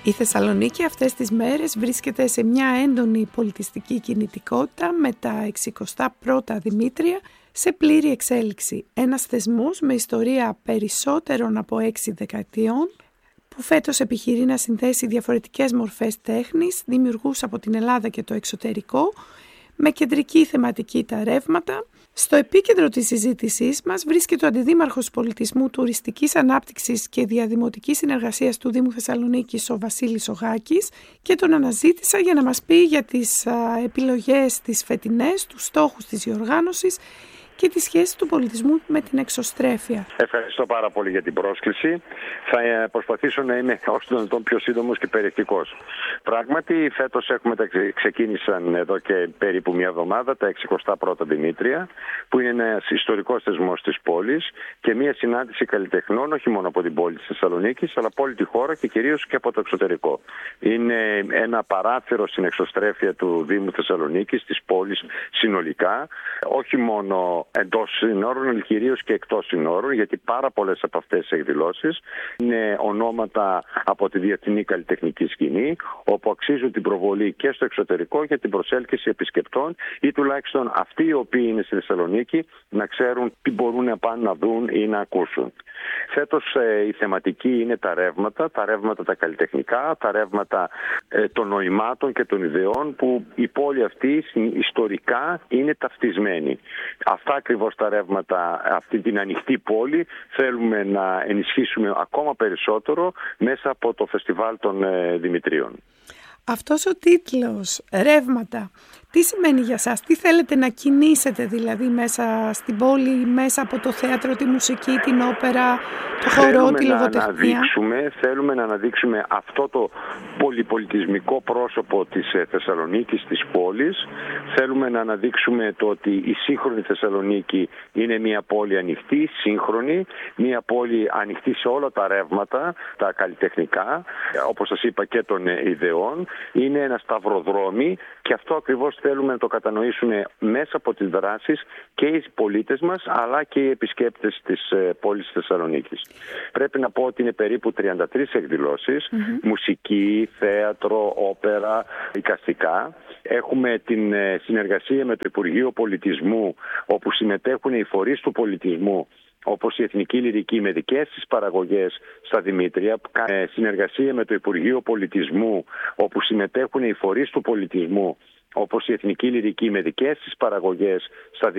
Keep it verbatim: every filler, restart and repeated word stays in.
Η Θεσσαλονίκη αυτές τις μέρες βρίσκεται σε μια έντονη πολιτιστική κινητικότητα με τα εξηκοστά πρώτα Δημήτρια σε πλήρη εξέλιξη. Ένας θεσμός με ιστορία περισσότερων από έξι δεκαετιών που φέτος επιχειρεί να συνθέσει διαφορετικές μορφές τέχνης, δημιουργούς από την Ελλάδα και το εξωτερικό, με κεντρική θεματική τα ρεύματα. Στο επίκεντρο της συζήτησής μας βρίσκεται ο Αντιδήμαρχος Πολιτισμού, Τουριστικής Ανάπτυξης και Διαδημοτικής Συνεργασίας του Δήμου Θεσσαλονίκης, ο Βασίλης Ογάκης, και τον αναζήτησα για να μας πει για τις α, επιλογές τις φετινές, τους στόχους της διοργάνωσης και τη σχέση του πολιτισμού με την εξωστρέφεια. Ευχαριστώ πάρα πολύ για την πρόσκληση. Θα προσπαθήσω να είμαι όσο το δυνατόν πιο σύντομος και περιεκτικός. Πράγματι, φέτος έχουμε τα ξεκίνησαν εδώ και περίπου μια εβδομάδα τα εξηκοστά πρώτα Δημήτρια, που είναι ένας ιστορικός θεσμός της πόλης και μια συνάντηση καλλιτεχνών, όχι μόνο από την πόλη της Θεσσαλονίκης, αλλά από όλη τη χώρα και κυρίως και από το εξωτερικό. Είναι ένα παράθυρο στην εξωστρέφεια του Δήμου Θεσσαλονίκης, της πόλης συνολικά, όχι μόνο εντός συνόρων, αλλά κυρίως και εκτός συνόρων, γιατί πάρα πολλές από αυτές τις εκδηλώσεις είναι ονόματα από τη διεθνή καλλιτεχνική σκηνή, όπου αξίζουν την προβολή και στο εξωτερικό για την προσέλκυση επισκεπτών ή τουλάχιστον αυτοί οι οποίοι είναι στη Θεσσαλονίκη να ξέρουν τι μπορούν να πάνε να δουν ή να ακούσουν. Φέτος ε, η θεματική είναι τα ρεύματα, τα ρεύματα τα καλλιτεχνικά, τα ρεύματα ε, των νοημάτων και των ιδεών που η πόλη αυτή ιστορικά είναι ταυτισμένη. Αυτά ακριβώς τα ρεύματα, αυτή την ανοιχτή πόλη θέλουμε να ενισχύσουμε ακόμα περισσότερο μέσα από το Φεστιβάλ των ε, Δημητρίων. Αυτός ο τίτλος, ρεύματα, τι σημαίνει για σας, τι θέλετε να κινήσετε δηλαδή μέσα στην πόλη, μέσα από το θέατρο, τη μουσική, την όπερα, το χορό, τη λογοτεχνία? Αναδείξουμε, θέλουμε να αναδείξουμε αυτό το πολυπολιτισμικό πρόσωπο της Θεσσαλονίκης, της πόλης. Θέλουμε να αναδείξουμε το ότι η σύγχρονη Θεσσαλονίκη είναι μια πόλη ανοιχτή, σύγχρονη, μια πόλη ανοιχτή σε όλα τα ρεύματα, τα καλλιτεχνικά, όπως σας είπα και των ιδεών. Είναι ένα σταυροδρόμι και αυτό ακριβώς θέλουμε να το κατανοήσουν μέσα από τις δράσεις και οι πολίτες μας αλλά και οι επισκέπτες της πόλης της Θεσσαλονίκης. Πρέπει να πω ότι είναι περίπου τριάντα τρεις εκδηλώσεις, mm-hmm. μουσική, θέατρο, όπερα, εικαστικά. Έχουμε την συνεργασία με το Υπουργείο Πολιτισμού, όπου συμμετέχουν οι φορείς του πολιτισμού, όπως η Εθνική Λυρική με δικές της παραγωγές στα Δημήτρια, συνεργασία με το Υπουργείο Πολιτισμού, όπου συμμετέχουν οι φορείς του πολιτισμού, όπως η Εθνική Λυρική με δικές της παραγωγές στα